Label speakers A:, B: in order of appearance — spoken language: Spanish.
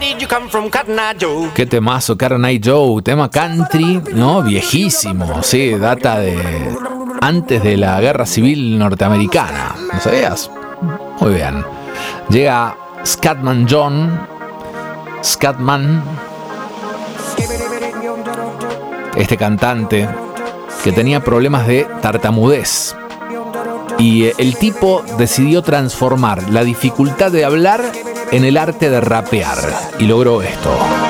A: Qué temazo, Cotton Eye Joe, tema country, ¿no? Viejísimo, sí, data de antes de la Guerra Civil Norteamericana, ¿no sabías? Muy bien. Llega Scatman John, este cantante que tenía problemas de tartamudez. Y el tipo decidió transformar la dificultad de hablar en el arte de rapear. Y logró esto.